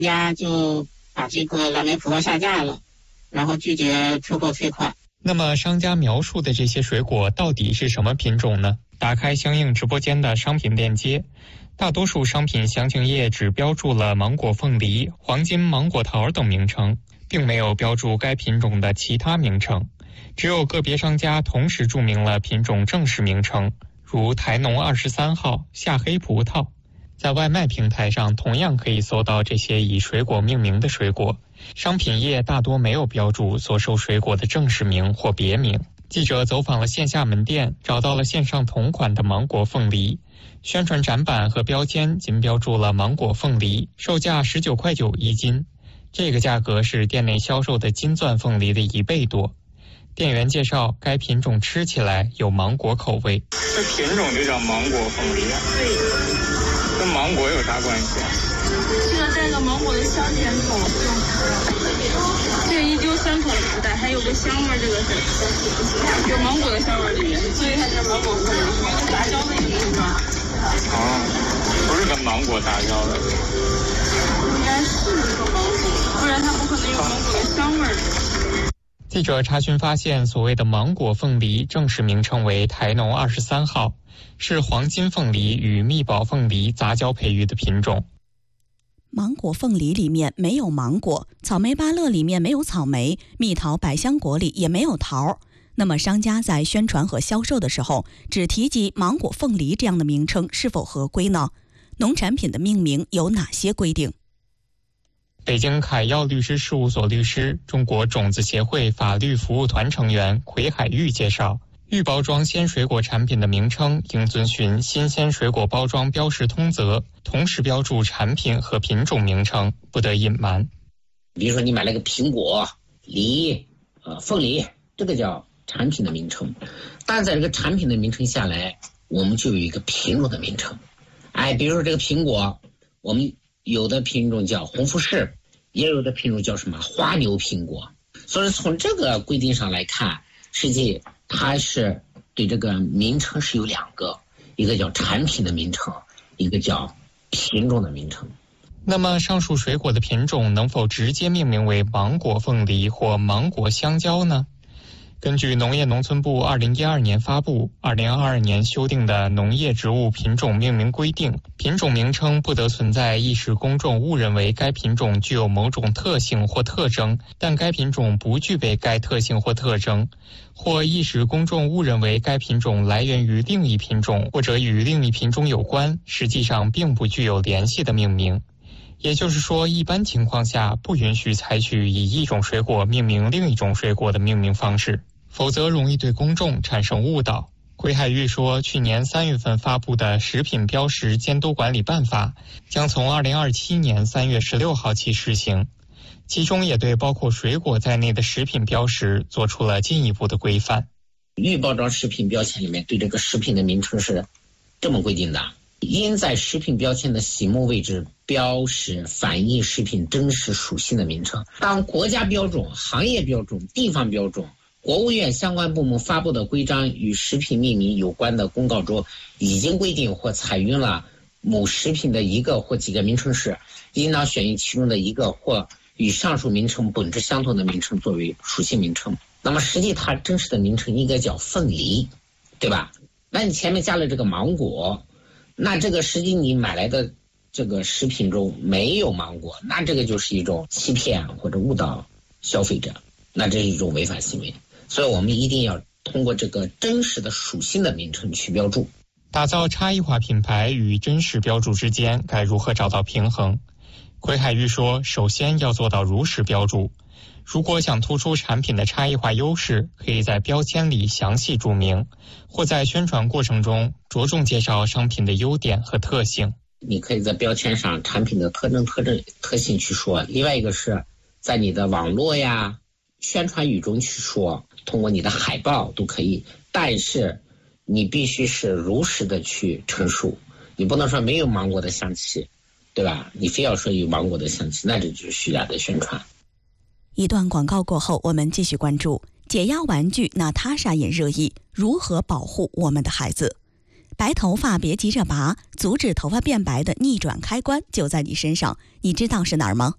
家就把这个蓝莓葡萄下架了，然后拒绝出货退款。 那么商家描述的这些水果到底是什么品种呢？打开相应直播间的商品链接，大多数商品详情页只标注了芒果凤梨、黄金芒果桃等名称，并没有标注该品种的其他名称。只有个别商家同时注明了品种正式名称，如台农23号、夏黑葡萄。在外卖平台上同样可以搜到这些以水果命名的水果，商品页大多没有标注所售水果的正式名或别名。记者走访了线下门店，找到了线上同款的芒果凤梨，宣传展板和标签仅标注了芒果凤梨，售价19.9块一斤，这个价格是店内销售的金钻凤梨的1倍多。店员介绍，该品种吃起来有芒果口味。 这品种就叫芒果凤梨啊？对。跟芒果有啥关系啊？ 这个带个芒果的香甜口，这个一丢3口不带，还有个香味，这个是有芒果的香味里面，所以它叫芒果凤梨，杂交的一个是吧？ 不是跟芒果杂交的。 应该是这个芒果，不然它不可能有芒果的香味。 记者查询发现，所谓的芒果凤梨正式名称为台农23号，是黄金凤梨与蜜宝凤梨杂交培育的品种。 芒果凤梨里面没有芒果，草莓芭乐里面没有草莓，蜜桃百香果里也没有桃。那么商家在宣传和销售的时候，只提及芒果凤梨这样的名称是否合规呢？农产品的命名有哪些规定？ 北京凯耀律师事务所律师、中国种子协会法律服务团成员奎海玉介绍，预包装鲜水果产品的名称应遵循新鲜水果包装标识通则，同时标注产品和品种名称，不得隐瞒。 比如说你买了个苹果、梨、凤梨，这个叫产品的名称，但在这个产品的名称下来，我们就有一个品种的名称。比如说这个苹果，我们有的品种叫红富士，也有的品种叫什么花牛苹果。所以从这个规定上来看，实际它是对这个名称是有2个，一个叫产品的名称，一个叫品种的名称。 那么上述水果的品种能否直接命名为芒果凤梨或芒果香蕉呢？根据农业农村部2012年发布、2022年修订的农业植物品种命名规定，品种名称不得存在易使公众误认为该品种具有某种特性或特征，但该品种不具备该特性或特征，或易使公众误认为该品种来源于另一品种或者与另一品种有关，实际上并不具有联系的命名。也就是说，一般情况下不允许采取以一种水果命名另一种水果的命名方式，否则容易对公众产生误导。奎海玉说，去年3月份发布的《食品标识监督管理办法》将从2027年3月16号起施行，其中也对包括水果在内的食品标识做出了进一步的规范。 预包装食品标签里面对这个食品的名称是这么规定的：应在食品标签的醒目位置标识反映食品真实属性的名称。当国家标准、行业标准、地方标准、国务院相关部门发布的规章与食品命名有关的公告中已经规定或采用了某食品的一个或几个名称时，应当选用其中的一个或与上述名称本质相同的名称作为属性名称。那么实际它真实的名称应该叫凤梨，对吧？那你前面加了这个芒果，那这个实际你买来的这个食品中没有芒果，那这个就是一种欺骗或者误导消费者，那这是一种违法行为。所以我们一定要通过这个真实的属性的名称去标注。 打造差异化品牌与真实标注之间该如何找到平衡？奎海玉说，首先要做到如实标注。如果想突出产品的差异化优势，可以在标签里详细注明，或在宣传过程中着重介绍商品的优点和特性。 你可以在标签上产品的特征、特性去说，另外一个是在你的网络呀、宣传语中去说，通过你的海报都可以，但是你必须是如实的去陈述，你不能说没有芒果的香气，对吧？你非要说有芒果的香气，那这就是虚假的宣传。 一段广告过后，我们继续关注解压玩具娜塔莎引热议，如何保护我们的孩子？白头发别急着拔，阻止头发变白的逆转开关就在你身上，你知道是哪儿吗？